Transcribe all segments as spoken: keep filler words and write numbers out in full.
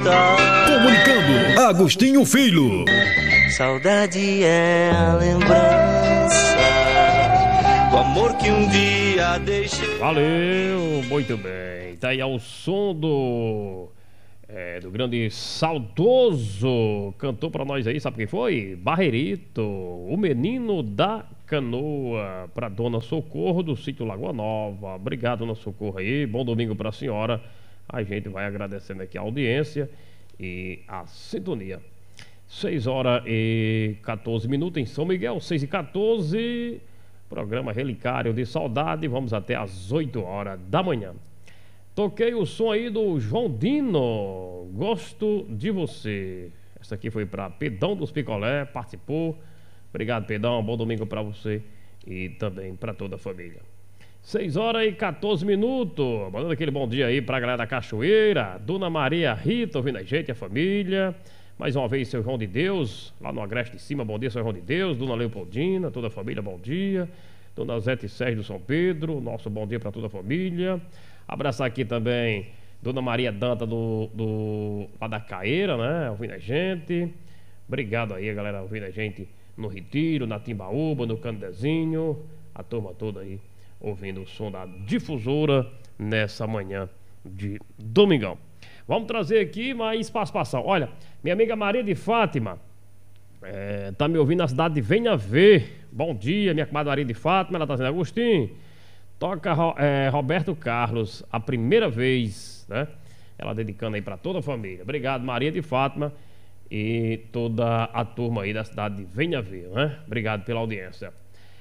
Comunicando, Agostinho Filho. Saudade é a lembrança do amor que um dia deixei. Valeu, muito bem. Tá aí ao som do é, do grande saudoso cantor pra nós aí, sabe quem foi? Barreirito, o menino da canoa, pra dona Socorro do sítio Lagoa Nova. Obrigado, dona Socorro aí, bom domingo pra senhora. A gente vai agradecendo aqui a audiência e a sintonia. seis horas e quatorze minutos em São Miguel, seis e quatorze, programa Relicário de Saudade, vamos até às oito horas da manhã. Toquei o som aí do João Dino, Gosto de Você. Essa aqui foi para Pedão dos Picolé, participou. Obrigado, Pedão, bom domingo para você e também para toda a família. seis horas e quatorze minutos, mandando aquele bom dia aí pra galera da Cachoeira, Dona Maria Rita ouvindo a gente, a família. Mais uma vez, seu João de Deus, lá no Agreste de Cima, bom dia, seu João de Deus. Dona Leopoldina, toda a família, bom dia. Dona Zete Sérgio do São Pedro, nosso bom dia para toda a família. Abraçar aqui também Dona Maria Danta do, do, lá da Caeira, né, ouvindo a gente. Obrigado aí, galera, ouvindo a gente no Retiro, na Timbaúba, no Candezinho. A turma toda aí ouvindo o som da difusora nessa manhã de domingão. Vamos trazer aqui mais participação. Olha, minha amiga Maria de Fátima é, tá me ouvindo na cidade de Venha Ver. Bom dia, minha comadre Maria de Fátima. Ela tá dizendo: Agostinho, toca é, Roberto Carlos, a primeira vez, né? Ela dedicando aí para toda a família. Obrigado, Maria de Fátima e toda a turma aí da cidade de Venha Ver, né? Obrigado pela audiência.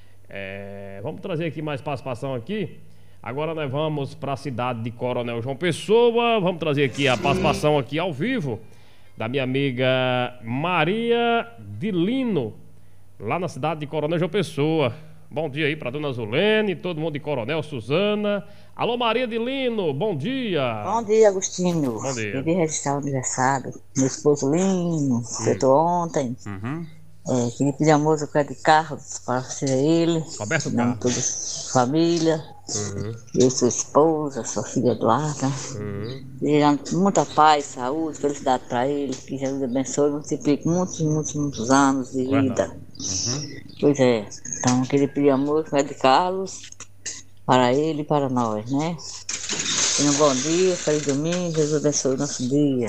É, vamos trazer aqui mais participação aqui. Agora nós vamos para a cidade de Coronel João Pessoa. Vamos trazer aqui a participação aqui ao vivo da minha amiga Maria de Lino, lá na cidade de Coronel João Pessoa. Bom dia aí para dona Zulene, todo mundo de Coronel, Suzana. Alô, Maria de Lino, bom dia. Bom dia, Agostinho. Bom dia. Eu vim registrar o aniversário do meu esposo Lino, feito ontem. Uhum. É, queria pedir a música de Carlos para ser ele. Roberto Carlos. Toda a família. Uhum. Eu, sua esposa, sua filha Eduarda. Uhum. Desejando muita paz, saúde, felicidade para ele. Que Jesus abençoe e multiplique muitos, muitos, muitos anos de vida. Uhum. Pois é. Então, eu queria pedir a música de Carlos para ele e para nós, né? Tenha um bom dia, feliz domingo, Jesus abençoe o nosso dia.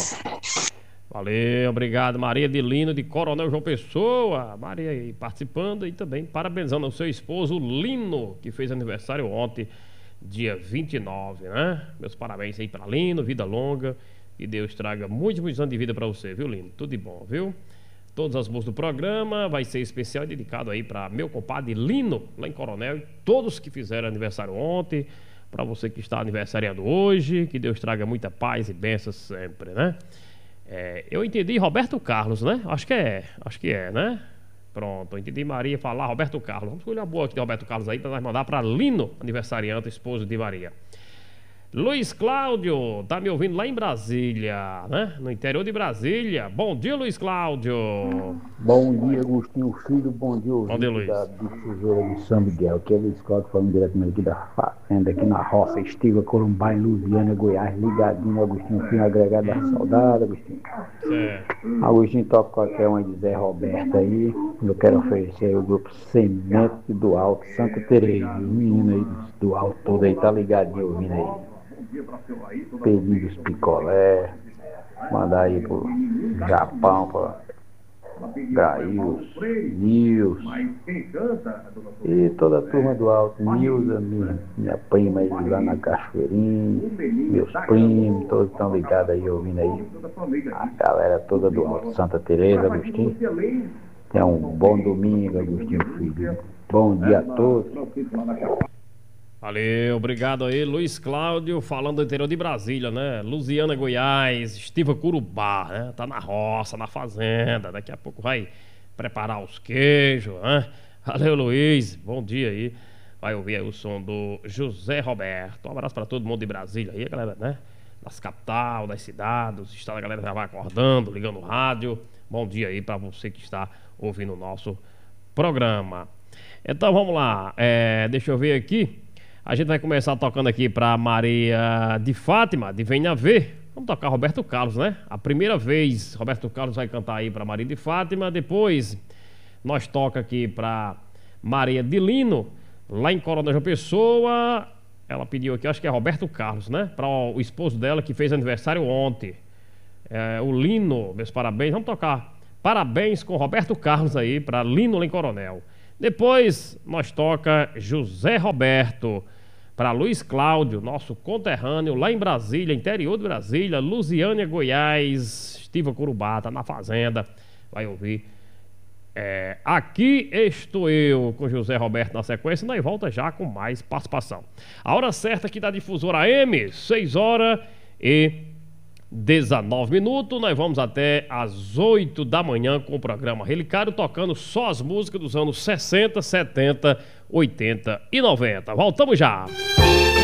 Valeu, obrigado, Maria de Lino, de Coronel João Pessoa. Maria aí participando e também parabenizando o seu esposo Lino, que fez aniversário ontem, dia vinte e nove, né? Meus parabéns aí para Lino, vida longa, e Deus traga muitos, muitos anos de vida para você, viu, Lino? Tudo de bom, viu? Todas as músicas do programa vai ser especial dedicado aí para meu compadre Lino, lá em Coronel, e todos que fizeram aniversário ontem, para você que está aniversariando hoje, que Deus traga muita paz e bênçãos sempre, né? É, eu entendi Roberto Carlos, né? Acho que é, acho que é, né? Pronto, eu entendi Maria falar Roberto Carlos. Vamos escolher uma boa aqui de Roberto Carlos aí para nós mandar para Lino, aniversariante, esposo de Maria. Luiz Cláudio, tá me ouvindo lá em Brasília, né? No interior de Brasília. Bom dia, Luiz Cláudio. Bom dia, Agostinho Filho. Bom dia, Bom dia, Luiz. da difusora de São Miguel. Aqui é Luiz Cláudio falando diretamente aqui da fazenda, aqui na roça Estiva, Corumbá, em Lusiana, Goiás, ligadinho, Agostinho Filho, agregado da saudade, Agostinho. Certo. Agostinho, toca qualquer uma de Zé Roberto aí. Eu quero oferecer aí o grupo Semente do Alto, Santa Teresa. O menino aí do alto todo aí, tá ligadinho ouvindo aí. Pedinho dos picolé, mandar aí pro Japão, pra Gails, Nils e toda a turma do alto, Nilza, minha, minha prima aí lá na Cachoeirinha, meus primos, todos estão ligados aí ouvindo aí, a galera toda do alto, Santa Teresa, Agostinho. Tenha um bom domingo, Agostinho Filho. Bom dia a todos. Valeu, obrigado aí, Luiz Cláudio, falando do interior de Brasília, né? Lusiana, Goiás, Estiva Curubá, né? Tá na roça, na fazenda, daqui a pouco vai preparar os queijos, né? Valeu, Luiz, bom dia aí. Vai ouvir aí o som do José Roberto. Um abraço para todo mundo de Brasília aí, galera, né? Das capital, das cidades, dos estados, a galera já vai acordando, ligando o rádio. Bom dia aí para você que está ouvindo o nosso programa. Então vamos lá, é, deixa eu ver aqui. A gente vai começar tocando aqui para Maria de Fátima, de Venha Ver, Vamos tocar Roberto Carlos, né? A primeira vez, Roberto Carlos vai cantar aí pra Maria de Fátima. Depois, nós toca aqui pra Maria de Lino, lá em Coronel João Pessoa. Ela pediu aqui, acho que é Roberto Carlos, né? Para o esposo dela que fez aniversário ontem. É, o Lino, meus parabéns. Vamos tocar parabéns com Roberto Carlos aí para Lino lá em Coronel. Depois nós toca José Roberto para Luiz Cláudio, nosso conterrâneo lá em Brasília, interior de Brasília, Lusiânia, Goiás. Estiva Curubá, tá na fazenda, vai ouvir. É, aqui estou eu com José Roberto na sequência. Nós volta já com mais participação. A hora certa aqui da Difusora A M, seis horas e dezenove minutos. Nós vamos até às oito da manhã com o programa Relicário, tocando só as músicas dos anos sessenta, setenta, oitenta e noventa. Voltamos já.